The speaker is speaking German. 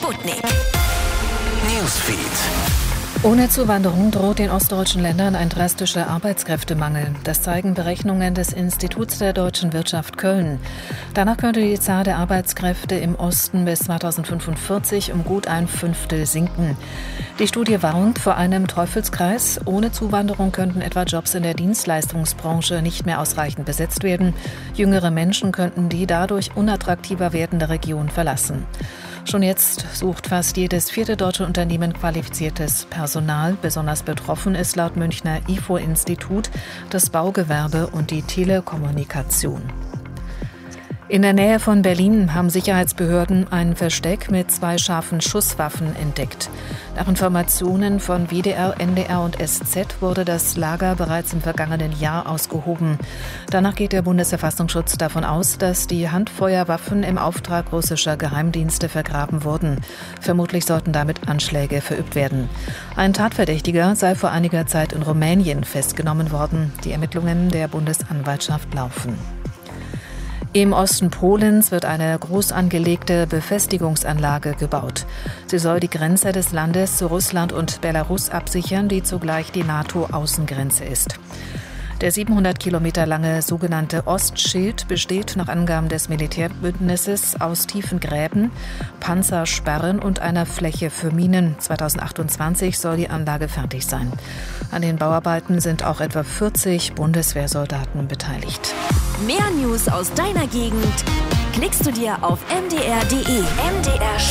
Sputnik Newsfeed. Ohne Zuwanderung droht den ostdeutschen Ländern ein drastischer Arbeitskräftemangel. Das zeigen Berechnungen des Instituts der deutschen Wirtschaft Köln. Danach könnte die Zahl der Arbeitskräfte im Osten bis 2045 um gut 1/5 sinken. Die Studie warnt vor einem Teufelskreis. Ohne Zuwanderung könnten etwa Jobs in der Dienstleistungsbranche nicht mehr ausreichend besetzt werden. Jüngere Menschen könnten die dadurch unattraktiver werdende Region verlassen. Schon jetzt sucht fast jedes vierte deutsche Unternehmen qualifiziertes Personal. Besonders betroffen ist laut Münchner IFO-Institut das Baugewerbe und die Telekommunikation. In der Nähe von Berlin haben Sicherheitsbehörden ein Versteck mit 2 scharfen Schusswaffen entdeckt. Nach Informationen von WDR, NDR und SZ wurde das Lager bereits im vergangenen Jahr ausgehoben. Danach geht der Bundesverfassungsschutz davon aus, dass die Handfeuerwaffen im Auftrag russischer Geheimdienste vergraben wurden. Vermutlich sollten damit Anschläge verübt werden. Ein Tatverdächtiger sei vor einiger Zeit in Rumänien festgenommen worden. Die Ermittlungen der Bundesanwaltschaft laufen. Im Osten Polens wird eine groß angelegte Befestigungsanlage gebaut. Sie soll die Grenze des Landes zu Russland und Belarus absichern, die zugleich die NATO-Außengrenze ist. Der 700 Kilometer lange sogenannte Ostschild besteht nach Angaben des Militärbündnisses aus tiefen Gräben, Panzersperren und einer Fläche für Minen. 2028 soll die Anlage fertig sein. An den Bauarbeiten sind auch etwa 40 Bundeswehrsoldaten beteiligt. Mehr News aus deiner Gegend klickst du dir auf mdr.de. MDR